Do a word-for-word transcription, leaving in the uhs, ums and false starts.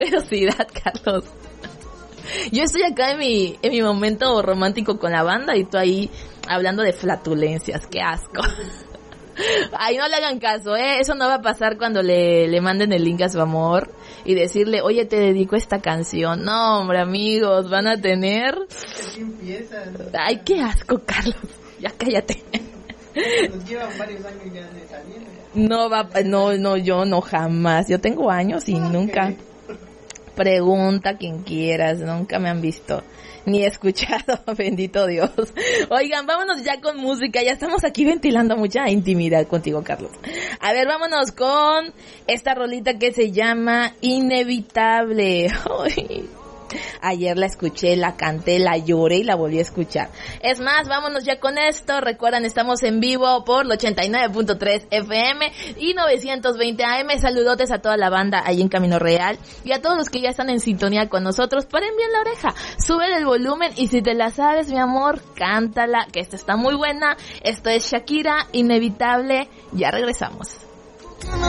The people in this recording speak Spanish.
velocidad, Carlos. Yo estoy acá en mi, en mi momento romántico con la banda y tú ahí hablando de flatulencias. ¡Qué asco! Ay, no le hagan caso, ¿eh? Eso no va a pasar cuando le, le manden el link a su amor y decirle, oye, te dedico esta canción. No, hombre, amigos, van a tener... Así empiezan. Ay, qué asco, Carlos. Ya cállate. Nos llevan varios años ya de salir. No va, no, no, yo no jamás. Yo tengo años y Okay. nunca. Pregunta quien quieras, nunca me han visto ni escuchado, bendito Dios. Oigan, vámonos ya con música, ya estamos aquí ventilando mucha intimidad contigo, Carlos. A ver, vámonos con esta rolita que se llama Inevitable. Ay, ayer la escuché, la canté, la lloré y la volví a escuchar. Es más, vámonos ya con esto. Recuerdan, estamos en vivo por el ochenta y nueve punto tres F M y novecientos veinte A M. Saludotes a toda la banda ahí en Camino Real y a todos los que ya están en sintonía con nosotros. Paren bien la oreja, suben el volumen y si te la sabes, mi amor, cántala, que esta está muy buena. Esto es Shakira, Inevitable. Ya regresamos. No